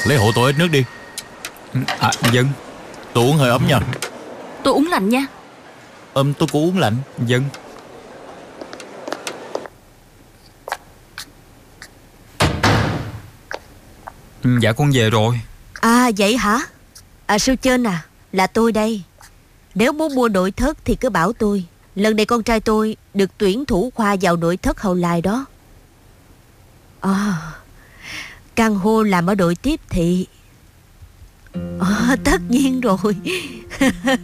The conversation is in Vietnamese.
Lấy hộ tôi ít nước đi. Dân. Tôi uống hơi ấm nha. Tôi uống lạnh nha. Tôi cũng uống lạnh. Dân. Dạ con về rồi. À vậy hả? Sư Chên à, là tôi đây. Nếu muốn mua nội thất thì cứ bảo tôi. Lần này con trai tôi được tuyển thủ khoa vào nội thất hậu lại đó. Căn hộ làm ở đội tiếp thị. Tất nhiên rồi.